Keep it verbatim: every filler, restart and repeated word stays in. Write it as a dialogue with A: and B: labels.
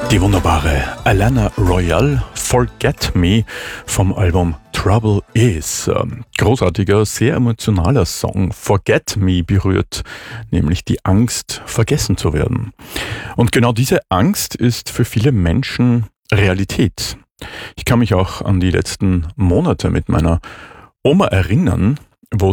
A: Die wunderbare Alana Royal, Forget Me vom Album Trouble Is. Großartiger, sehr emotionaler Song. Forget Me berührt nämlich die Angst, vergessen zu werden. Und genau diese Angst ist für viele Menschen Realität. Ich kann mich auch an die letzten Monate mit meiner Oma erinnern,